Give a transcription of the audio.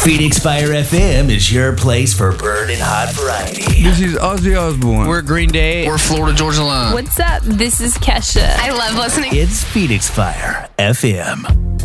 Phoenix Fire FM is your place for burning hot variety. This is Ozzy Osbourne. We're Green Day. We're Florida Georgia Line. What's up? This is Kesha. I love listening. It's Phoenix Fire FM.